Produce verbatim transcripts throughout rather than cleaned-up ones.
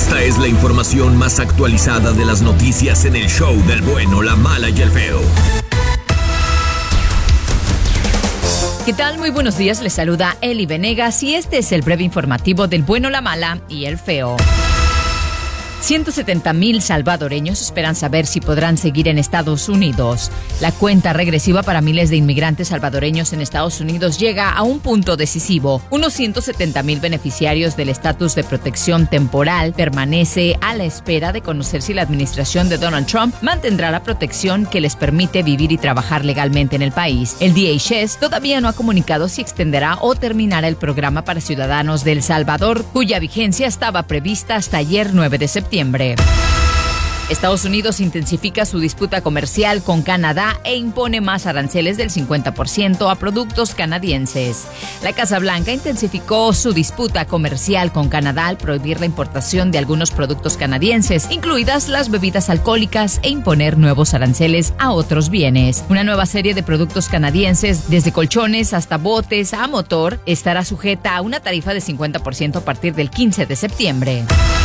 Esta es la información más actualizada de las noticias en el show del bueno, la mala y el feo. ¿Qué tal? Muy buenos días, les saluda Eli Venegas y este es el breve informativo del bueno, la mala y el feo. ciento setenta mil salvadoreños esperan saber si podrán seguir en Estados Unidos. La cuenta regresiva para miles de inmigrantes salvadoreños en Estados Unidos llega a un punto decisivo. Unos ciento setenta mil beneficiarios del estatus de protección temporal permanece a la espera de conocer si la administración de Donald Trump mantendrá la protección que les permite vivir y trabajar legalmente en el país. El D H S todavía no ha comunicado si extenderá o terminará el programa para ciudadanos de El Salvador, cuya vigencia estaba prevista hasta ayer nueve de septiembre. Estados Unidos intensifica su disputa comercial con Canadá e impone más aranceles del cincuenta por ciento a productos canadienses. La Casa Blanca intensificó su disputa comercial con Canadá al prohibir la importación de algunos productos canadienses, incluidas las bebidas alcohólicas, e imponer nuevos aranceles a otros bienes. Una nueva serie de productos canadienses, desde colchones hasta botes a motor, estará sujeta a una tarifa de cincuenta por ciento a partir del quince de septiembre.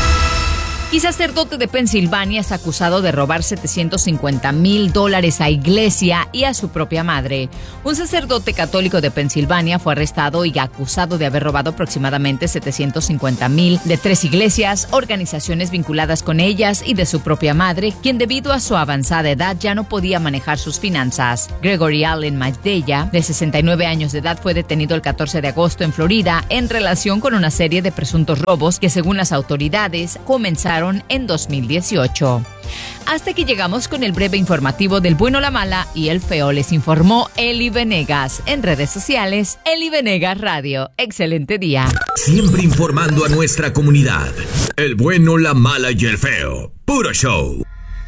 Y sacerdote de Pensilvania es acusado de robar setecientos cincuenta mil dólares a iglesia y a su propia madre. Un sacerdote católico de Pensilvania fue arrestado y acusado de haber robado aproximadamente setecientos cincuenta mil de tres iglesias, organizaciones vinculadas con ellas y de su propia madre, quien debido a su avanzada edad ya no podía manejar sus finanzas. Gregory Allen Magdella, de sesenta y nueve años de edad, fue detenido el catorce de agosto en Florida en relación con una serie de presuntos robos que, según las autoridades, comenzaron en dos mil dieciocho. Hasta aquí llegamos con el breve informativo del bueno, la mala y el feo. Les informó Eli Venegas. En redes sociales, Eli Venegas Radio. Excelente día. Siempre informando a nuestra comunidad. El bueno, la mala y el feo. Puro show.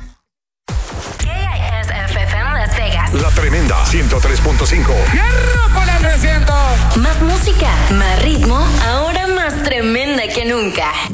K I S F M Las Vegas. La tremenda ciento tres punto cinco. ¡Hierro con el trescientos! Más música, más ritmo, ahora más tremenda que nunca.